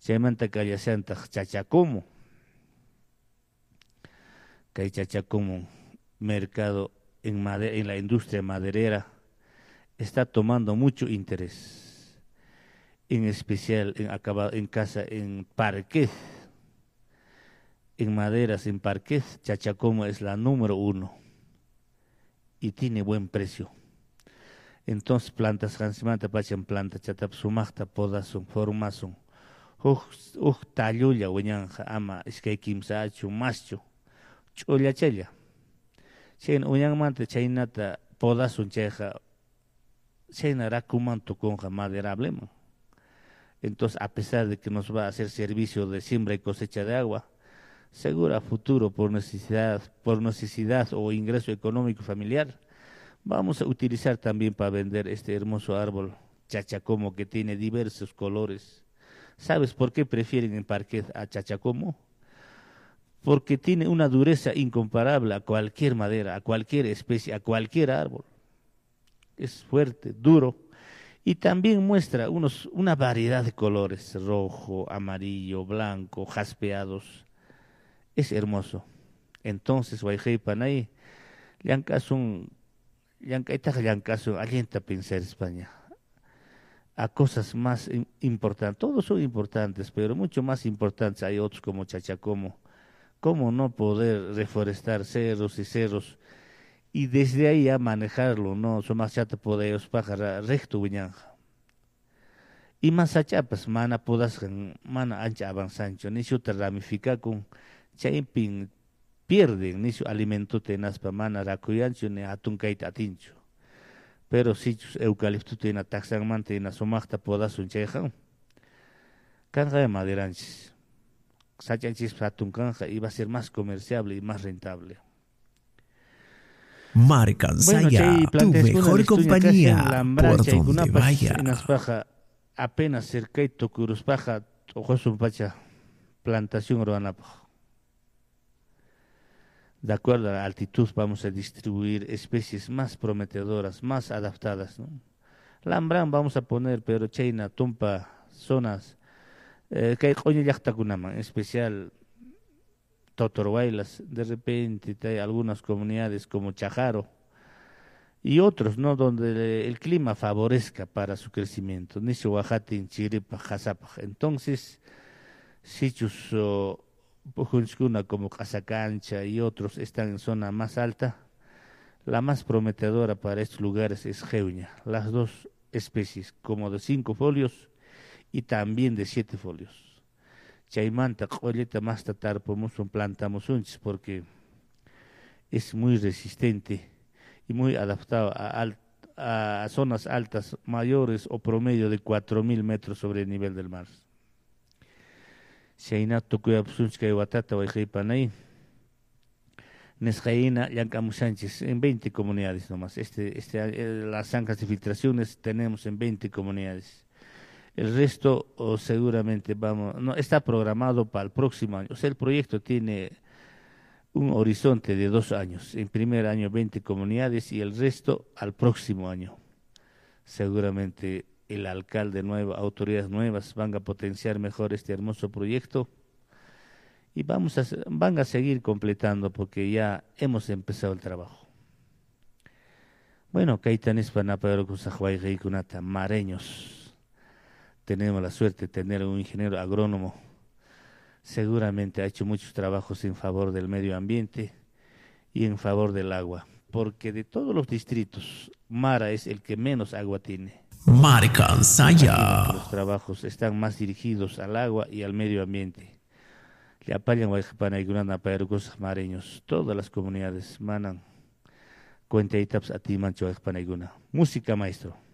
Chaymanta Callasanta Chachacumo, Kay Chachacumo, mercado en la industria maderera, está tomando mucho interés, en especial en casa, en parquet, en maderas, en parquet, Chachacumo es la número uno y tiene buen precio. Entonces plantas hansimanta pachan planta chatap sumaqta podasun formasun huk tallulla uñanja ama iskay kimsachu maschu ch'ullachalla chayn uñanmanta chaynata podasun chayqa chayna rakuman tukunqa maderableman. Entonces, a pesar de que nos va a hacer servicio de siembra y cosecha de agua, seguro a futuro por necesidad o ingreso económico familiar, vamos a utilizar también para vender este hermoso árbol chachacomo que tiene diversos colores. ¿Sabes por qué prefieren en parquet a chachacomo? Porque tiene una dureza incomparable a cualquier madera, a cualquier especie, a cualquier árbol. Es fuerte, duro y también muestra una variedad de colores, rojo, amarillo, blanco, jaspeados. Es hermoso. Entonces, Guayjay Panay, Llancas Llancas alienta a pensar España a cosas más importantes. Todos son importantes, pero mucho más importantes hay otros como Chachacomo. ¿Cómo no poder reforestar cerros y cerros y desde ahí a manejarlo, no? Somos chata podemos pájara recto viñanja. Y más allá, pues, mana podas, mana ancha avanzancho, ni su ramifica con chaipin pierden, ni su alimento tenas pa mana racuyancho, ni atun kaita atincho. Pero si eucalipto tiene taxan mante na somachta podas un cheja, canja de maderanchis. Sachanchis atun canja iba a ser más comerciable y más rentable. Marcansaya, Bueno, tu mejor compañía, por donde vaya. Apenas cercaito curuspaja, ojosun pacha, plantación urbanapa. De acuerdo a la altitud vamos a distribuir especies más prometedoras, más adaptadas, ¿no? Lambrán vamos a poner, pero China, Tumpa, zonas, que hay en especial Totorhuaylas, de repente hay algunas comunidades como Chajaro y otros, ¿no? Donde el clima favorezca para su crecimiento, Nishu, Oaxaca, Chiripa, Jazapa. Entonces, sitios Pujunchkuna como Casacancha y otros están en zona más alta. La más prometedora para estos lugares es Geuña, las dos especies, como de 5 folios y también de 7 folios. Chaymanta, Qolleta, más tatarpomos un plantamos unchis porque es muy resistente y muy adaptado a zonas altas mayores o promedio de 4.000 metros sobre el nivel del mar. Shaina Tukuya Psunchka y Watata Wajaypanay, Nesjaina, Yancamu Sánchez, en 20 comunidades nomás. Las zancas de filtraciones tenemos en 20 comunidades. El resto seguramente no, está programado para el próximo año. O sea, el proyecto tiene un horizonte de 2 años. En primer año 20 comunidades y el resto al próximo año. Seguramente el alcalde nuevo, autoridades nuevas van a potenciar mejor este hermoso proyecto y van a seguir completando porque ya hemos empezado el trabajo. Bueno, Caitanes Kunata, mareños. Tenemos la suerte de tener un ingeniero agrónomo. Seguramente ha hecho muchos trabajos en favor del medio ambiente y en favor del agua, porque de todos los distritos, Mara es el que menos agua tiene. Marcansaya. Los trabajos están más dirigidos al agua y al medio ambiente. Le apayan Guayjapana Paerucos mareños, todas las comunidades manan cuenta itaps a ti mancho Música, maestro.